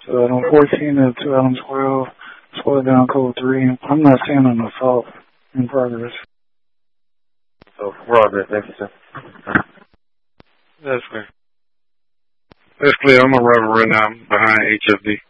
2014 to 2012, slowed down code 3. I'm not seeing an assault in progress. So, Roger, thank you, sir. That's clear. That's clear. I'm on Reverend right now. I'm behind HFD.